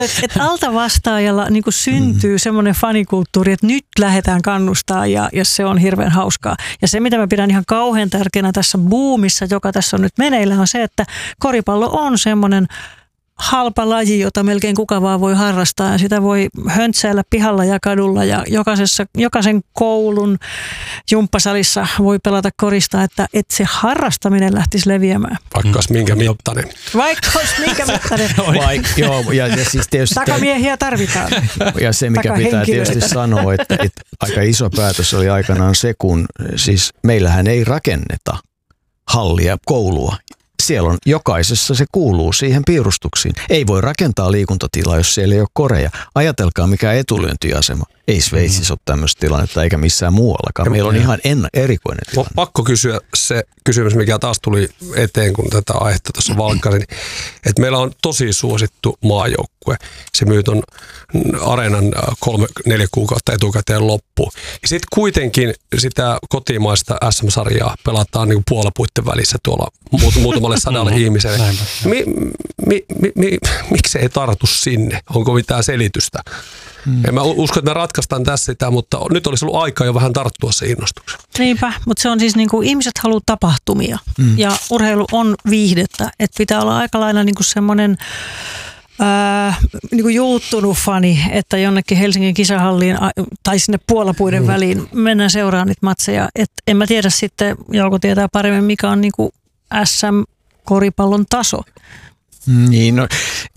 Että altavastaajalla niin kuin syntyy semmoinen fanikulttuuri, että nyt lähdetään kannustaa ja se on hirveän hauskaa. Ja se, mitä mä pidän ihan kauhean tärkeänä tässä boomissa, joka tässä on nyt meneillä, on se, että koripallo on semmoinen halpa laji, jota melkein kuka vaan voi harrastaa. Ja sitä voi höntsäillä pihalla ja kadulla ja jokaisen koulun jumppasalissa voi pelata korista, että se harrastaminen lähtisi leviämään. Vaikka olisi minkä mittainen. Vaikka olisi minkä mittainen. Joo, ja siis tietysti takamiehiä tarvitaan. Ja se, mikä pitää tietysti sanoa, että aika iso päätös oli aikanaan se, kun siis meillähän ei rakenneta hallia, koulua. Siellä on jokaisessa, se kuuluu siihen piirustuksiin. Ei voi rakentaa liikuntatilaa, jos siellä ei ole koreja. Ajatelkaa, mikä etulyöntiasema. Ei Sveitsissä ole tämmöistä tilannetta, eikä missään muuallakaan. Meillä on ihan erikoinen tilanne. Pakko kysyä se kysymys, mikä taas tuli eteen, kun tätä aihetta tuossa valkkasin. Että meillä on tosi suosittu maajoukkue. Se myy ton areenan 3-4 kuukautta etukäteen loppu. Ja sitten kuitenkin sitä kotimaista SM-sarjaa pelataan niin puolapuitten välissä tuolla muutamalle sadalle ihmiselle. Miksi se ei tartu sinne? Onko mitään selitystä? En mä usko, että me ratkaistaan tässä sitä, mutta nyt olisi ollut aikaa jo vähän tarttua se innostuksen. Niinpä, mutta se on siis niin kuin ihmiset haluaa tapahtumia ja urheilu on viihdettä. Että pitää olla aika lailla niin kuin semmoinen niin kuin juuttunut fani, että jonnekin Helsingin kisahalliin tai sinne puolapuiden väliin mennään seuraamaan niitä matseja. Et en mä tiedä sitten, Jouko tietää paremmin, mikä on niin kuin SM-koripallon taso. Niin, no,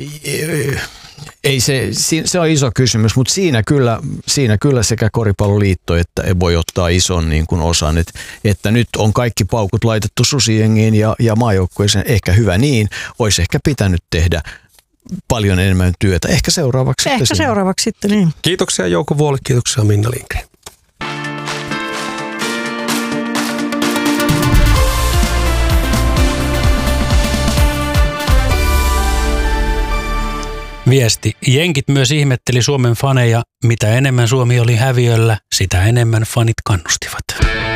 ei se on iso kysymys, mutta siinä kyllä sekä Koripalloliitto että voi ottaa ison niin kuin osan, että nyt on kaikki paukut laitettu susijengiin ja maajoukkueeseen, ehkä hyvä niin, olisi ehkä pitänyt tehdä paljon enemmän työtä, ehkä seuraavaksi sitten, niin. Kiitoksia Jouko Vuoli, kiitoksia Minna Lindgren. Viesti. Jenkit myös ihmetteli Suomen faneja. Mitä enemmän Suomi oli häviöllä, sitä enemmän fanit kannustivat.